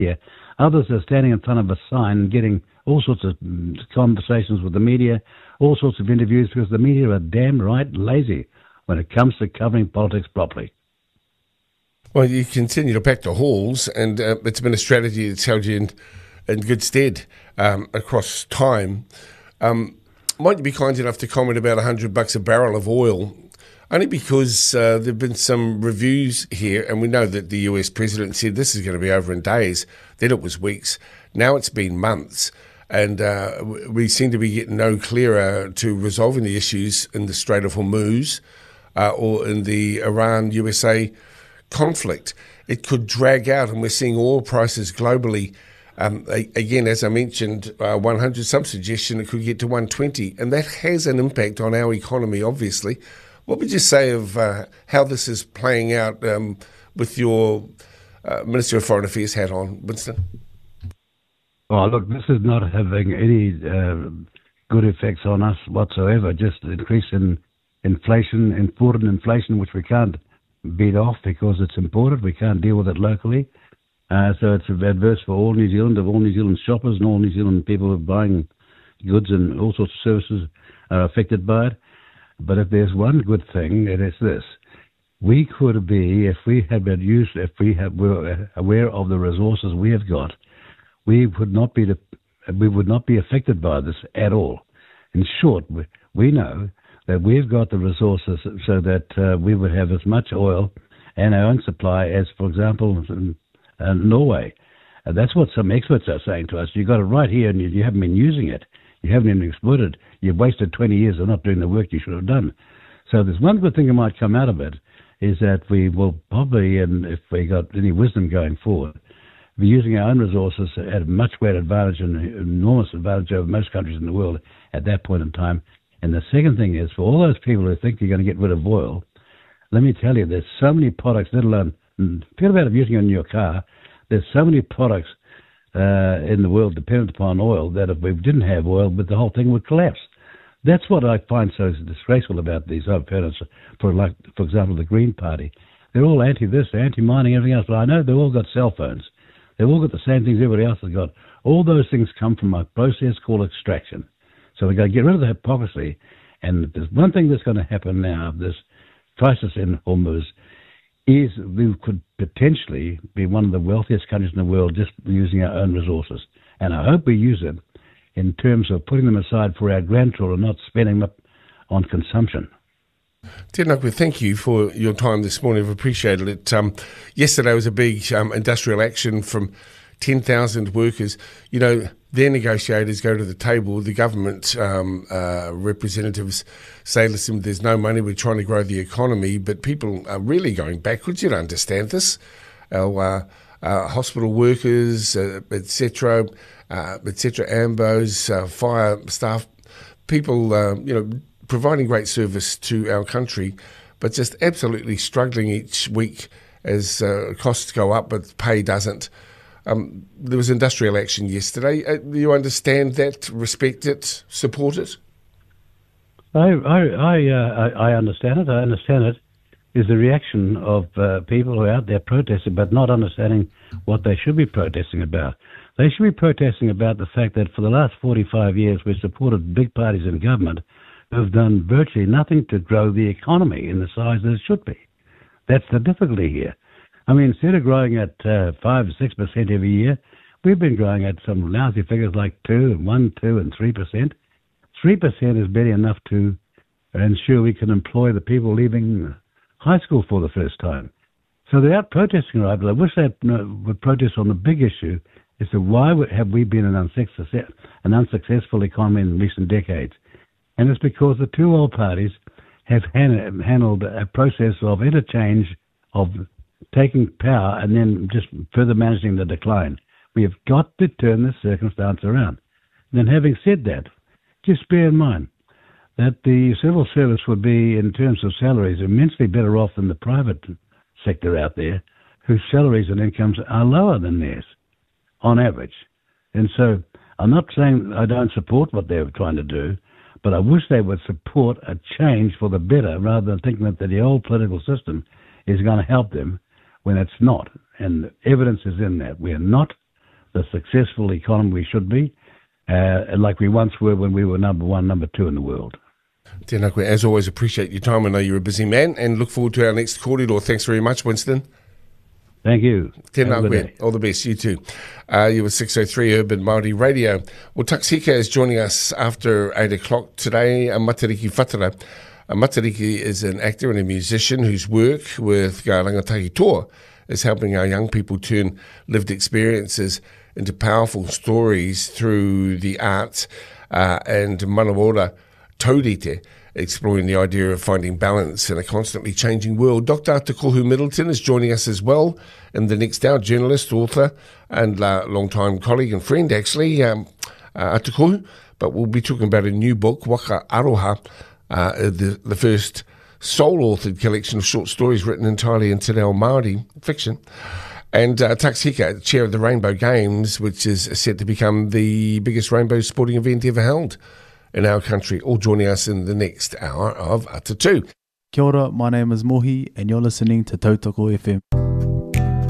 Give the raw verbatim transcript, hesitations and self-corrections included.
here. Others are standing in front of a sign and getting all sorts of mm, conversations with the media, all sorts of interviews, because the media are damn right lazy when it comes to covering politics properly. Well, you continue to pack the halls, and uh, it's been a strategy that's held you in, in good stead um, across time. Um, might you be kind enough to comment about one hundred bucks a barrel of oil, only because uh, there have been some reviews here, and we know that the U S president said this is going to be over in days, then it was weeks, now it's been months, and uh, we seem to be getting no clearer to resolving the issues in the Strait of Hormuz uh, or in the Iran-U S A conflict. It could drag out, and we're seeing oil prices globally, um, again, as I mentioned, uh, one hundred, some suggestion it could get to one twenty, and that has an impact on our economy, obviously. What would you say of uh, how this is playing out um, with your uh, Minister of Foreign Affairs hat on, Winston? Oh, look, this is not having any uh, good effects on us whatsoever, just increase in inflation, imported inflation, which we can't beat off because it's imported. We can't deal with it locally. Uh, so it's adverse for all New Zealand, of all New Zealand shoppers and all New Zealand people who are buying goods and all sorts of services are affected by it. But if there's one good thing, it is this. We could be, if we had been used, if we had, were aware of the resources we have got, we would not be, the, we would not be affected by this at all. In short, we, we know that we've got the resources so that uh, we would have as much oil and our own supply as, for example, in, uh, Norway. Uh, that's what some experts are saying to us. You've got it right here and you, you haven't been using it. You haven't even exploited. You've wasted twenty years of not doing the work you should have done. So there's one good thing that might come out of it, is that we will probably, and if we got any wisdom going forward, be using our own resources at a much greater advantage and enormous advantage over most countries in the world at that point in time. And the second thing is, for all those people who think you're going to get rid of oil, let me tell you, there's so many products, let alone, forget about using it in your car, there's so many products uh, in the world dependent upon oil that if we didn't have oil, but the whole thing would collapse. That's what I find so disgraceful about these opponents, for like, for example, the Green Party. They're all anti-this, anti-mining, everything else, but I know they've all got cell phones. They've all got the same things everybody else has got. All those things come from a process called extraction. So we've got to get rid of the hypocrisy. And if there's one thing that's going to happen now, this crisis in Hormuz, is we could potentially be one of the wealthiest countries in the world just using our own resources. And I hope we use it in terms of putting them aside for our grandchildren, not spending them on consumption. Te Nakwe, thank you for your time this morning. I've appreciated it. Um, yesterday was a big um, industrial action from ten thousand workers. You know, their negotiators go to the table. The government um, uh, representatives say, listen, there's no money, we're trying to grow the economy, but people are really going backwards. You don't understand this. Our uh, uh, hospital workers, uh, et cetera, uh, et cetera, AMBOs, uh, fire staff, people, uh, you know, providing great service to our country, but just absolutely struggling each week as uh, costs go up, but pay doesn't. Um, there was industrial action yesterday. Uh, do you understand that, respect it, support it? I I I, uh, I I understand it. I understand it is the reaction of uh, people who are out there protesting, but not understanding what they should be protesting about. They should be protesting about the fact that for the last forty-five years we've supported big parties in government who have done virtually nothing to grow the economy in the size that it should be. That's the difficulty here. I mean, instead of growing at uh, five or six percent every year, we've been growing at some lousy figures like two and one, two and three percent. Three percent is barely enough to ensure we can employ the people leaving high school for the first time. So they're out protesting, right? But I wish they would protest on the big issue: is to why have we been an unsuccess, an unsuccessful economy in recent decades? And it's because the two old parties have han- handled a process of interchange of taking power and then just further managing the decline. We have got to turn this circumstance around. And then having said that, just bear in mind that the civil service would be, in terms of salaries, immensely better off than the private sector out there, whose salaries and incomes are lower than theirs, on average. And so I'm not saying I don't support what they're trying to do, but I wish they would support a change for the better rather than thinking that the old political system is going to help them when it's not. And evidence is in that. We're not the successful economy we should be, uh, like we once were when we were number one, number two in the world. Tēnā koe. As always, appreciate your time. I know you're a busy man, and look forward to our next kōrero. Thanks very much, Winston. Thank you. Tēnā koe. All the best. You too. Uh, you were six oh three Urban Māori Radio. Well, Taksika is joining us after eight o'clock today. Uh, Matariki Whatara. Uh, Matariki is an actor and a musician whose work with Ngā Rangatahi Toa is helping our young people turn lived experiences into powerful stories through the arts uh, and Manaora Taurite, exploring the idea of finding balance in a constantly changing world. Doctor Atukohu Middleton is joining us as well in the next hour, journalist, author, and uh, long-time colleague and friend, actually, um, uh, Atukohu. But we'll be talking about a new book, Waka Aroha, uh, the, the first sole-authored collection of short stories written entirely in Te Reo Māori fiction. And uh, Taksika, chair of the Rainbow Games, which is set to become the biggest rainbow sporting event ever held in our country, all joining us in the next hour of Ata two. Kia ora, my name is Mohi, and you're listening to Tautoko F M.